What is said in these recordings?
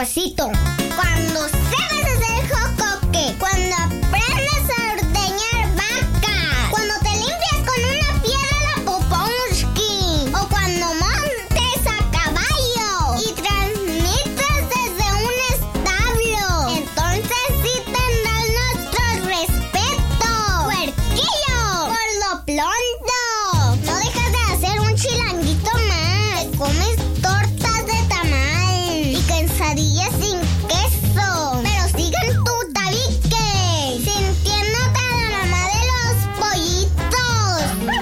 despacito. Cuando sepas hacer jocoque. Cuando aprendas a ordeñar vaca. Cuando te limpias con una piedra la poponski. O cuando montes a caballo y transmites desde un establo. Entonces sí tendrás nuestro respeto. ¡Puerquillo! Por lo pronto, no dejas de hacer un chilanguito más. Te comes tortas de tamal y quesadillas sin queso. Pero siguen tu tabique, sintiéndote a la mamá de los pollitos.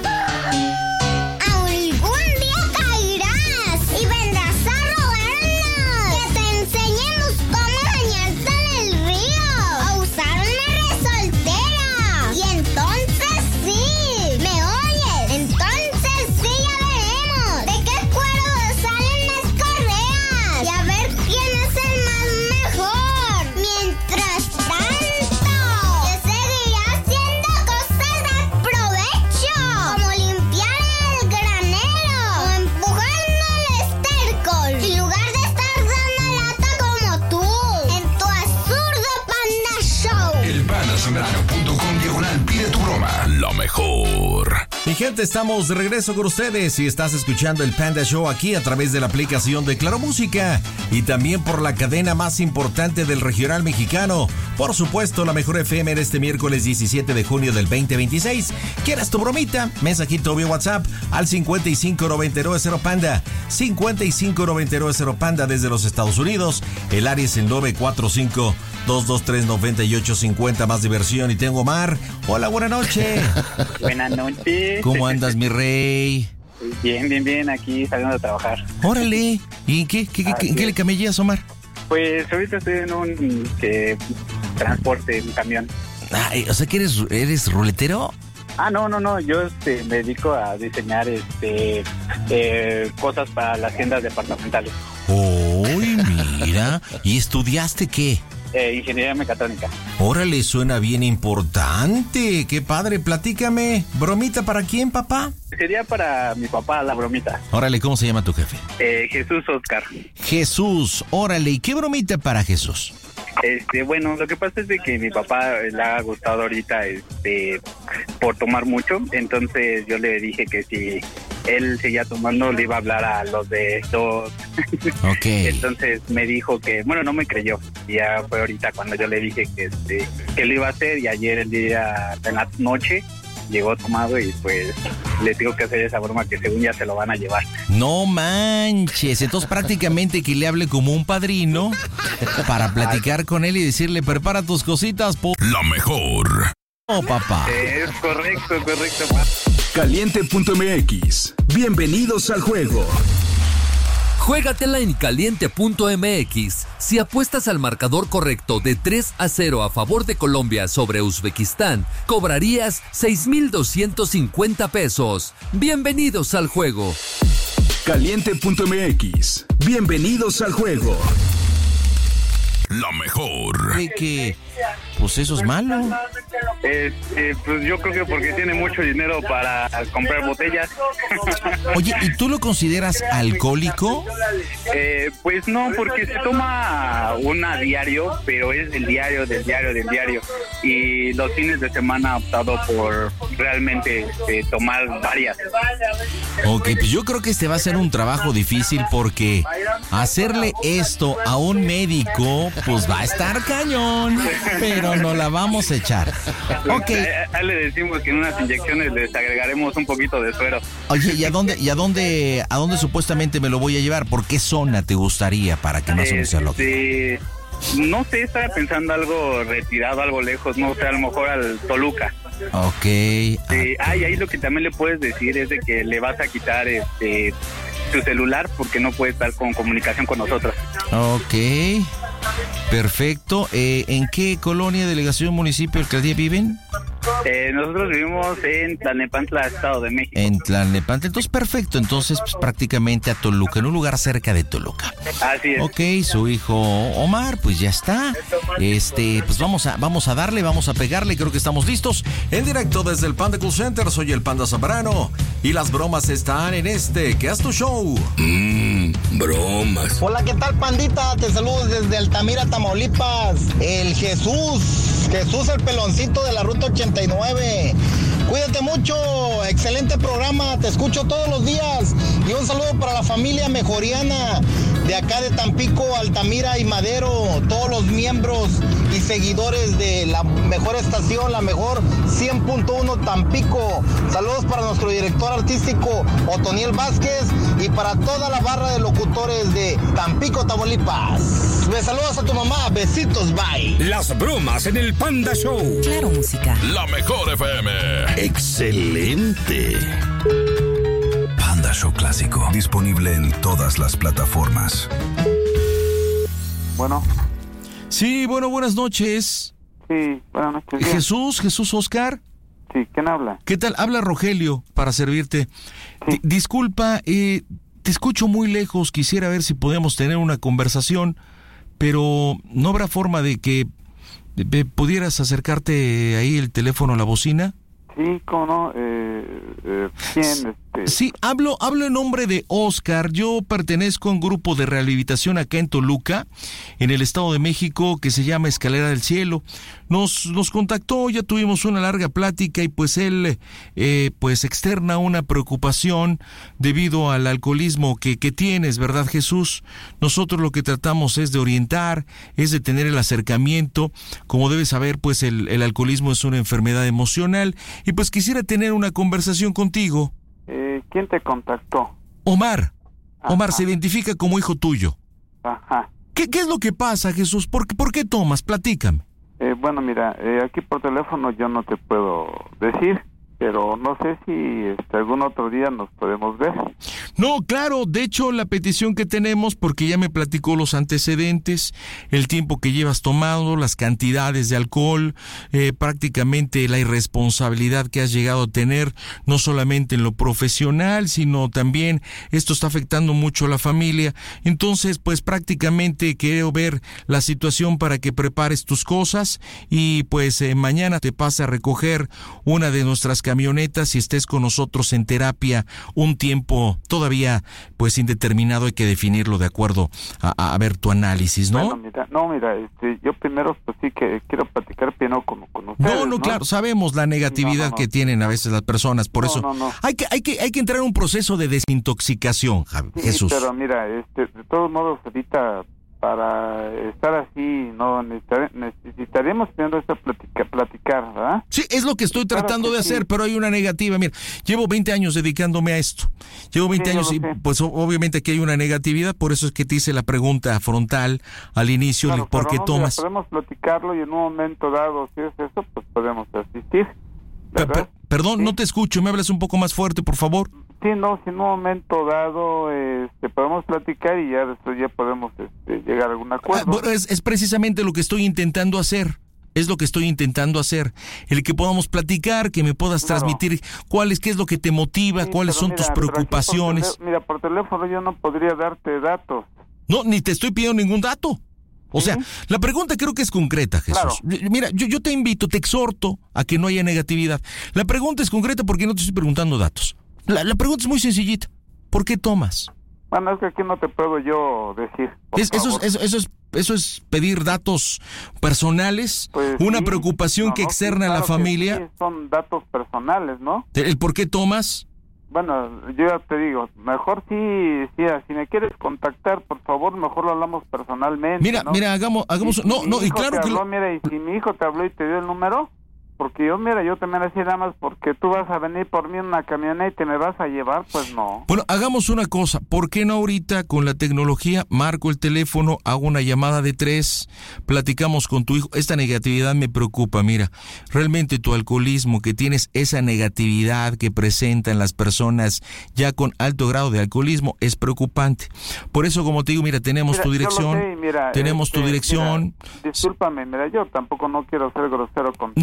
Algún día caerás y vendrás a rogarnos que te enseñemos cómo bañarte en el río, a usar una resoltera. Y entonces sí, ¿me oyes? Entonces sí ya veremos de qué cuero salen las correas y a ver quién es el más mejor. Mientras tanto, yo seguiré haciendo cosas de provecho, como limpiar el granero o empujando el estércol, en lugar de estar dando lata como tú en tu absurdo Panda Show. elpandasambrano.com/pide tu broma. Lo mejor. Mi gente, estamos de regreso con ustedes y estás escuchando el Panda Show aquí a través de la aplicación de Claro Música y también por la cadena más importante del regional mexicano. Por supuesto, la mejor FM en este miércoles 17 de junio del 2026. ¿Quieres tu bromita? Mensajito vía WhatsApp al 5599 Panda. 5599 Panda desde los Estados Unidos. El área es el 945-223-9850. Más diversión. Y tengo Omar. Hola, buena noche. Buenas noches. ¿Cómo andas, mi rey? Bien, aquí saliendo de trabajar. Órale. ¿Y qué le camellas, Omar? Pues ahorita estoy en un transporte, un camión. O sea que eres ruletero. No, yo me dedico a diseñar cosas para las tiendas departamentales. ¡Uy, mira! ¿Y estudiaste qué? Ingeniería mecatrónica. Órale, suena bien importante. ¡Qué padre! Platícame. ¿Bromita para quién, papá? Sería para mi papá la bromita. Órale, ¿cómo se llama tu jefe? Jesús Oscar. Jesús, órale. ¿Y qué bromita para Jesús? Bueno, lo que pasa es de que mi papá le ha gustado ahorita por tomar mucho, entonces yo le dije que si él seguía tomando le iba a hablar a los de estos. Okay. Entonces me dijo que, no me creyó. Y ya fue ahorita cuando yo le dije que lo iba a hacer, y ayer el día en la noche llegó tomado y pues le tengo que hacer esa broma que según ya se lo van a llevar. No manches, entonces prácticamente que le hable como un padrino para platicar con él y decirle, prepara tus cositas por Lo mejor. Oh, papá. Es correcto. Caliente.mx. Bienvenidos al juego. Juégatela en caliente.mx. Si apuestas al marcador correcto de 3-0 a favor de Colombia sobre Uzbekistán, cobrarías 6,250 pesos. Bienvenidos al juego. Caliente.mx. Bienvenidos al juego. Lo mejor. Que pues eso es malo. Pues yo creo que porque tiene mucho dinero para comprar botellas. Oye, ¿y tú lo consideras alcohólico? Pues no, porque se toma una diario, pero es del diario. Y los fines de semana ha optado por realmente tomar varias. Ok, pues yo creo que este va a ser un trabajo difícil porque hacerle esto a un médico, pues va a estar cañón, pero no la vamos a echar. Ok. Ahí le decimos que en unas inyecciones les agregaremos un poquito de suero. Oye, ¿y a dónde supuestamente me lo voy a llevar? ¿Por qué zona te gustaría para que más o menos sea loco? No sé, estaba pensando algo retirado, algo lejos, no sé, a lo mejor al Toluca. Ok. Y ahí lo que también le puedes decir es de que le vas a quitar su celular porque no puede estar con comunicación con nosotros. Ok. Perfecto. ¿En qué colonia, delegación, municipio, alcaldía viven? Nosotros vivimos en Tlalnepantla, Estado de México. En Tlalnepantla, entonces perfecto, entonces pues, prácticamente a Toluca, en un lugar cerca de Toluca. Así es. Ok, su hijo Omar, pues ya está. Pues vamos a darle, vamos a pegarle, creo que estamos listos. En directo desde el Panda Cool Center, soy el Panda Zambrano y las bromas están en ¿Qué es tu show? Bromas. Hola, ¿qué tal, pandita? Te saludo desde Altamira, Tamaulipas. El Jesús el peloncito de la Ruta 89. Cuídate mucho, excelente programa, te escucho todos los días. Y un saludo para la familia mejoriana de acá de Tampico, Altamira y Madero, todos los miembros y seguidores de la mejor estación, la mejor 100.1 Tampico. Saludos para nuestro director artístico Otoniel Vázquez y para toda la barra de locutores de Tampico, Tamaulipas. Me saludas a tu mamá, besitos, bye. Las bromas en el Panda Show. Claro, música. La mejor FM. Excelente. Panda Show Clásico. Disponible en todas las plataformas. Bueno. Sí, bueno, buenas noches. Sí, buenas noches. Jesús Oscar. Sí, ¿quién habla? ¿Qué tal? Habla Rogelio, para servirte. Sí. Disculpa, te escucho muy lejos, quisiera ver si podemos tener una conversación, pero ¿no habrá forma de que pudieras acercarte ahí el teléfono a la bocina? Sí, ¿cómo no? ¿Quién? Sí, hablo en nombre de Oscar. Yo pertenezco a un grupo de rehabilitación acá en Toluca, en el Estado de México, que se llama Escalera del Cielo. Nos contactó, ya tuvimos una larga plática y pues él pues externa una preocupación debido al alcoholismo que tienes, ¿verdad, Jesús? Nosotros lo que tratamos es de orientar, es de tener el acercamiento. Como debes saber, pues el alcoholismo es una enfermedad emocional y pues quisiera tener una conversación contigo. ¿Quién te contactó? Omar. Ajá. Omar se identifica como hijo tuyo. Ajá. ¿Qué es lo que pasa, Jesús? ¿Por qué tomas? Platícame. Bueno, mira, aquí por teléfono yo no te puedo decir, pero no sé si algún otro día nos podemos ver. No, claro, de hecho la petición que tenemos, porque ya me platicó los antecedentes, el tiempo que llevas tomado, las cantidades de alcohol, prácticamente la irresponsabilidad que has llegado a tener, no solamente en lo profesional, sino también esto está afectando mucho a la familia. Entonces, pues prácticamente quiero ver la situación para que prepares tus cosas y pues mañana te pase a recoger una de nuestras camionetas y estés con nosotros en terapia un tiempo todavía pues indeterminado, hay que definirlo de acuerdo a ver tu análisis, ¿no? Bueno, mira, yo primero pues sí que quiero platicar primero con ustedes. No, claro, sabemos la negatividad que tienen a veces las personas, por eso hay que entrar en un proceso de desintoxicación, Jesús. Pero mira, de todos modos ahorita para estar así, no necesitaríamos primero platicar, ¿verdad? Sí, es lo que estoy tratando de hacer, pero hay una negativa. Mira, llevo 20 años dedicándome a esto. Llevo 20 años y pues obviamente aquí hay una negatividad, por eso es que te hice la pregunta frontal al inicio, claro, ¿por qué tomas? Podemos platicarlo y en un momento dado, si es eso, pues podemos asistir. Perdón, no te escucho, ¿me hablas un poco más fuerte, por favor? Sí, no, si en un momento dado podemos platicar y ya después ya podemos llegar a algún acuerdo. Bueno, es precisamente lo que estoy intentando hacer. Es lo que estoy intentando hacer, el que podamos platicar, que me puedas transmitir qué es lo que te motiva, cuáles son tus preocupaciones. Por teléfono yo no podría darte datos. No, ni te estoy pidiendo ningún dato. O sea, la pregunta creo que es concreta, Jesús. Claro. Mira, yo te invito, te exhorto a que no haya negatividad. La pregunta es concreta porque no te estoy preguntando datos. La pregunta es muy sencillita. ¿Por qué tomas? Bueno, es que aquí no te puedo yo decir. Eso es pedir datos personales, pues una preocupación que externa a la familia. Sí, son datos personales, ¿no? ¿El por qué tomas? Bueno, yo ya te digo, mejor si me quieres contactar, por favor, mejor lo hablamos personalmente. Mira, hagamos y claro que mira, y si mi hijo te habló y te dio el número, porque yo también así nada más porque tú vas a venir por mí en una camioneta y me vas a llevar, pues no. Bueno, hagamos una cosa, ¿por qué no ahorita con la tecnología marco el teléfono, hago una llamada de 3, platicamos con tu hijo? Esta negatividad me preocupa, mira, realmente tu alcoholismo, que tienes esa negatividad que presentan las personas ya con alto grado de alcoholismo, es preocupante. Por eso, como te digo, mira, tenemos tu dirección, Discúlpame, yo tampoco no quiero ser grosero contigo. No, ni estamos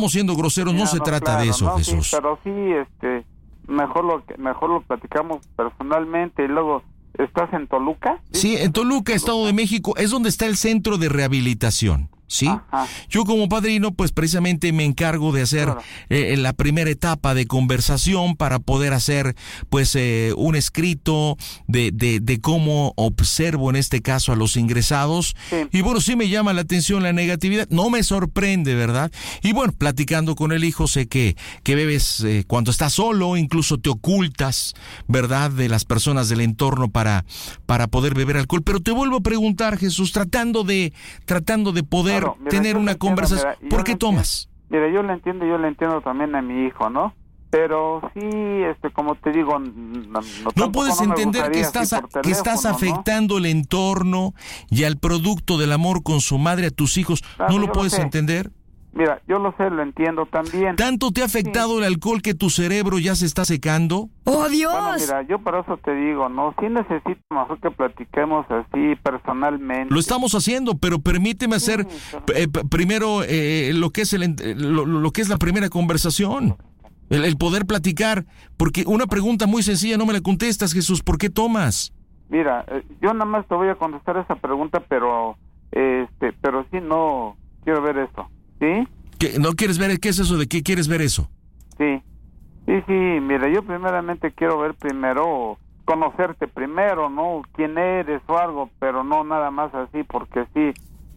estamos siendo groseros, no se trata de eso, Jesús. Sí, pero sí, mejor lo platicamos personalmente y luego... ¿Estás en Toluca? Sí, en Toluca, Estado de México, es donde está el centro de rehabilitación, ¿sí? Ajá. Yo como padrino, pues precisamente me encargo de hacer la primera etapa de conversación para poder hacer, pues, un escrito de cómo observo en este caso a los ingresados. Sí. Y bueno, sí me llama la atención la negatividad, no me sorprende, ¿verdad? Y bueno, platicando con el hijo, sé que bebes cuando estás solo, incluso te ocultas, ¿verdad? De las personas del entorno para poder beber alcohol. Pero te vuelvo a preguntar, Jesús, tratando de poder tener una conversación. ¿Por qué tomas? Mira, yo le entiendo también a mi hijo, ¿no? Pero sí, como te digo, no puedes entender que estás afectando, ¿no?, el entorno y al producto del amor con su madre, a tus hijos. Claro, ¿no lo puedes entender? Mira, yo lo sé, lo entiendo también. ¿Tanto te ha afectado el alcohol que tu cerebro ya se está secando? ¡Oh, Dios! Bueno, mira, yo por eso te digo, ¿no? Sí necesito mejor que platiquemos así personalmente. Lo estamos haciendo, pero permíteme hacer primero lo que es lo que es la primera conversación. El poder platicar, porque una pregunta muy sencilla no me la contestas, Jesús, ¿por qué tomas? Mira, yo nada más te voy a contestar esa pregunta, pero sí no quiero ver esto. ¿Sí? ¿No quieres ver? ¿Qué es eso? ¿De qué quieres ver eso? Sí, mira, yo primeramente quiero ver primero, conocerte primero, ¿no? Quién eres o algo, pero no nada más así, porque sí,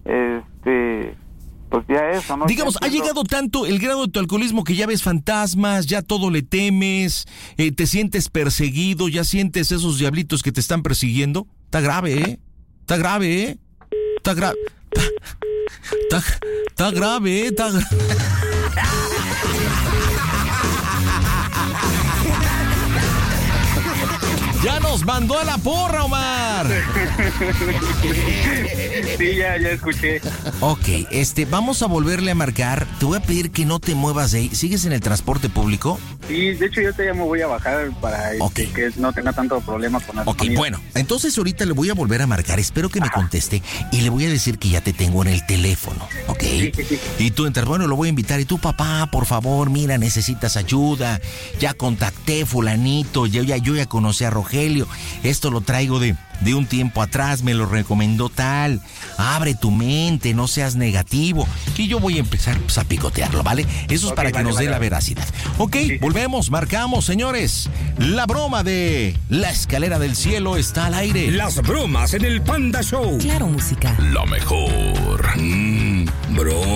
pues ya eso, ¿no? Digamos, ha llegado tanto el grado de tu alcoholismo que ya ves fantasmas, ya todo le temes, te sientes perseguido, ya sientes esos diablitos que te están persiguiendo. Está grave, ¿eh? Está grave, ¿eh? Está grave. Está grave, está grave. Ya nos mandó a la porra, Omar. Sí, ya escuché. Ok, vamos a volverle a marcar. Te voy a pedir que no te muevas de ahí. ¿Sigues en el transporte público? Sí, de hecho yo ya me voy a bajar para que no tenga tanto problema con las familias. Bueno, entonces ahorita le voy a volver a marcar. Espero que me conteste y le voy a decir que ya te tengo en el teléfono, ¿ok? Sí. Y tú entras, bueno, lo voy a invitar. Y tú, papá, por favor, mira, necesitas ayuda. Ya contacté fulanito, yo ya conocí a Rogelio. Esto lo traigo de un tiempo atrás, me lo recomendó tal. Abre tu mente, no seas negativo. Y yo voy a empezar a picotearlo, ¿vale? Eso es para que nos dé la veracidad. Ok, volvemos, marcamos, señores. La broma de La Escalera del Cielo está al aire. Las bromas en el Panda Show. Claro, música. Lo mejor. Bro.